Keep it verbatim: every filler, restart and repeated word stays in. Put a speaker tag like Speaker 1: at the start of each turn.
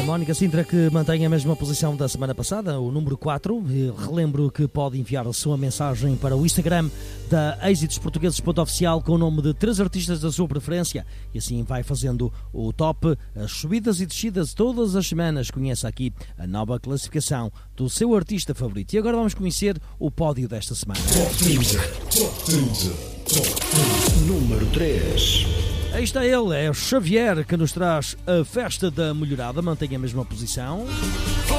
Speaker 1: Mónica Sintra, que mantém a mesma posição da semana passada, o número quatro. Relembro que pode enviar a sua mensagem para o Instagram da Êxitos Portugueses Oficial com o nome de três artistas da sua preferência e assim vai fazendo o top, as subidas e descidas todas as semanas. Conheça aqui a nova classificação do seu artista favorito. E agora vamos conhecer o pódio desta semana.
Speaker 2: Top trinta, Top trinta, Top trinta. Número três.
Speaker 1: Aí está ele, é o Xavier, que nos traz a Festa da Melhorada, mantém a mesma posição.